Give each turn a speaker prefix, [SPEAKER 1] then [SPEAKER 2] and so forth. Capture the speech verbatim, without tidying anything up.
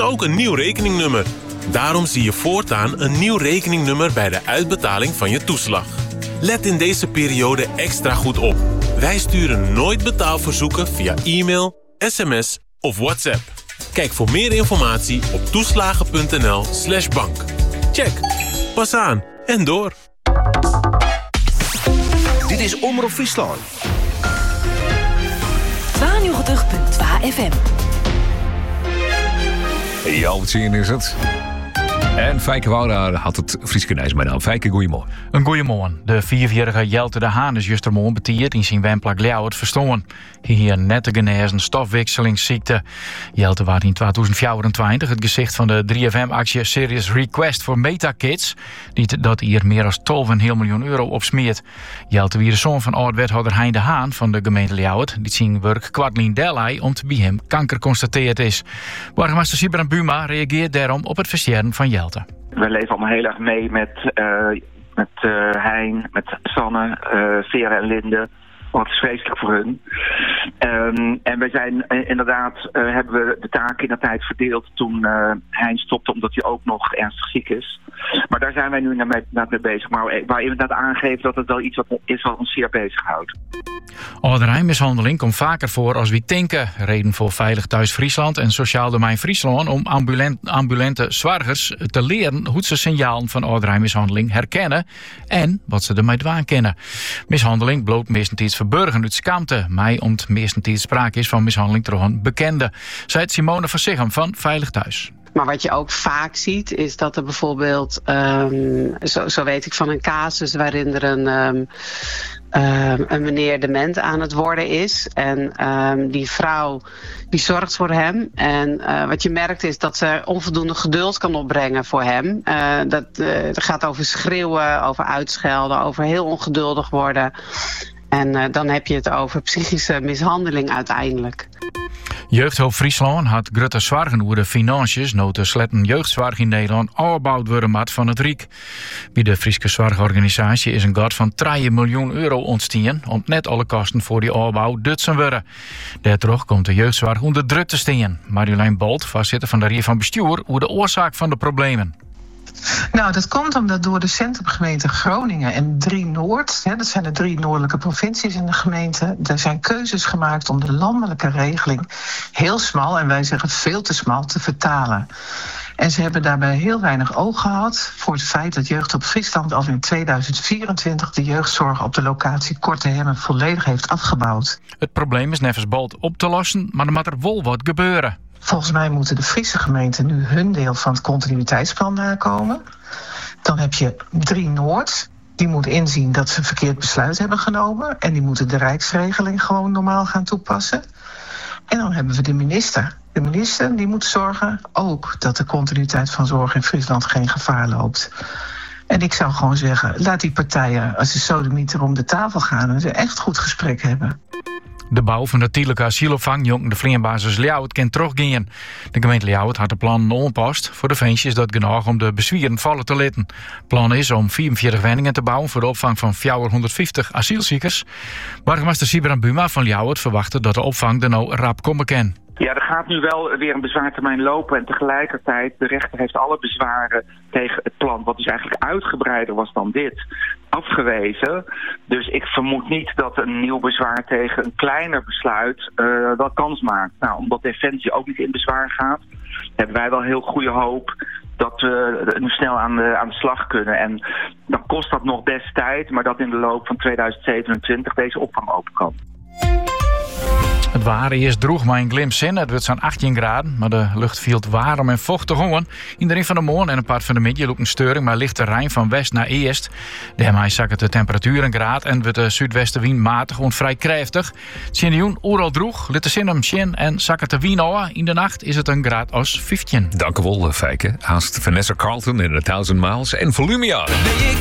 [SPEAKER 1] ook een nieuw rekeningnummer. Daarom zie je voortaan een nieuw rekeningnummer bij de uitbetaling van je toeslag. Let in deze periode extra goed op. Wij sturen nooit betaalverzoeken via e-mail, sms of WhatsApp. Kijk voor meer informatie op toeslagen.nl slash bank. Check. Pas aan en door.
[SPEAKER 2] Dit is Omroep Friesland.
[SPEAKER 3] tweeënnegentig komma twee F M.
[SPEAKER 4] Ja, wat zien is het. En Fijke Wouda had het Frieske Nijs bij naam. Fijke, goeiemorgen.
[SPEAKER 5] Een goeiemorgen. De vierjarige Jelte de Haan is justermorgen betierd in zijn wenplak Ljouwert verstoren. Hij hier net te genezen stofwisselingsziekte. Jelte was in tweeduizend vierentwintig het gezicht van de drie F M-actie Serious Request for Metakids, die dat hier meer dan twaalf komma vijf miljoen euro opsmeert. Jelte wie de zoon van oud-wethouder Hein de Haan van de gemeente Ljouwert, die zijn werk Kwartlien Delay om te bij hem kanker constateerd is. Burgemeester Sibran Buma reageert daarom op het versieren van Jelte.
[SPEAKER 6] We leven allemaal heel erg mee met, uh, met uh, Hein, met Sanne, uh, Vera en Linde. Wat is vreselijk voor hun. Um, en we zijn uh, inderdaad, uh, hebben we de taken in de tijd verdeeld toen uh, Hein stopte, omdat hij ook nog ernstig ziek is. Maar daar zijn wij nu naar mee, mee bezig. Maar waar inderdaad aangeeft dat het wel iets wat is wat ons zeer bezighoudt.
[SPEAKER 5] Ouderijnmishandeling komt vaker voor als we denken. Reden voor Veilig Thuis Friesland en Sociaal Domein Friesland om ambulant, ambulante zwargers te leren hoe ze signalen van ouderijnmishandeling herkennen en wat ze ermee dwaan kennen. Mishandeling bloot meestentijds verburgen uit schaamte, maar omdat meestentijds sprake is van mishandeling door een bekende, zei Simone van Sighem van Veilig Thuis.
[SPEAKER 7] Maar wat je ook vaak ziet, is dat er bijvoorbeeld, um, zo, zo weet ik van een casus waarin er een, um, um, een meneer dement aan het worden is. En um, die vrouw die zorgt voor hem. En uh, wat je merkt is dat ze onvoldoende geduld kan opbrengen voor hem. Uh, dat uh, het gaat over schreeuwen, over uitschelden, over heel ongeduldig worden. En uh, dan heb je het over psychische mishandeling uiteindelijk.
[SPEAKER 5] Jeugdhulp Friesland had grote zorgen over de financiën, noten sletten jeugdzorg in Nederland opgebouwd worden mat van het Rijk. Bij de Frieske Zorgorganisatie is een gat van drie miljoen euro ontstaan om net alle kosten voor die opbouw dutsen worden. Daardoor komt de jeugdzorg onder druk te staan. Marjolein Bolt, voorzitter van de Raad van Bestuur, over de oorzaak van de problemen.
[SPEAKER 8] Nou, dat komt omdat door de centrumgemeente Groningen en drie Noord, hè, dat zijn de drie noordelijke provincies in de gemeente, er zijn keuzes gemaakt om de landelijke regeling heel smal, en wij zeggen veel te smal, te vertalen. En ze hebben daarbij heel weinig oog gehad voor het feit dat Jeugdhulp Friesland al in tweeduizend vierentwintig de jeugdzorg op de locatie Korte Hemmen volledig heeft afgebouwd.
[SPEAKER 5] Het probleem is nevens Bolt op te lossen, maar er moet er wel wat gebeuren.
[SPEAKER 8] Volgens mij moeten de Friese gemeenten nu hun deel van het continuïteitsplan nakomen. Dan heb je drie Noord. Die moet inzien dat ze een verkeerd besluit hebben genomen. En die moeten de Rijksregeling gewoon normaal gaan toepassen. En dan hebben we de minister. De minister die moet zorgen ook dat de continuïteit van zorg in Friesland geen gevaar loopt. En ik zou gewoon zeggen, laat die partijen als de sodemieter om de tafel gaan en ze echt goed gesprek hebben.
[SPEAKER 5] De bouw van de tijdelijke asielopvang Jong de Vleenbasis Ljouwert kan teruggaan. De gemeente Ljouwert had de plannen onpast. Voor de ventjes dat genoeg om de bezwieren vallen te laten. Het plan is om vierenveertig woningen te bouwen voor de opvang van vierhonderdvijftig asielziekers. Burgemeester Sibran Buma van Ljouwert verwachtte dat de opvang er nou rap komen kan.
[SPEAKER 6] Ja, er gaat nu wel weer een bezwaartermijn lopen en tegelijkertijd de rechter heeft alle bezwaren tegen het plan, wat dus eigenlijk uitgebreider was dan dit, afgewezen. Dus ik vermoed niet dat een nieuw bezwaar tegen een kleiner besluit uh, wel kans maakt. Nou, omdat Defensie ook niet in bezwaar gaat, hebben wij wel heel goede hoop dat we nu snel aan de, aan de slag kunnen. En dan kost dat nog best tijd, maar dat in de loop van tweeduizend zevenentwintig deze opvang open kan.
[SPEAKER 5] Het waren eerst droeg maar een glimp zin. Het werd zo'n achttien graden, maar de lucht viel warm en vochtig om. In de ring van de morgen en een part van de middag loopt een steuring, maar lichte Rijn van west naar eerst. Daarmee zakken de temperatuur een graad en wordt de zuidwestenwind matig en vrij krachtig. Tjenioen oeral droeg, litte zin om chin en zakken de wien over. In de nacht is het een graad als vijftien.
[SPEAKER 4] Dank u wel, Fijke. Haast Vanessa Carlton in de Thousand Miles en Volumia.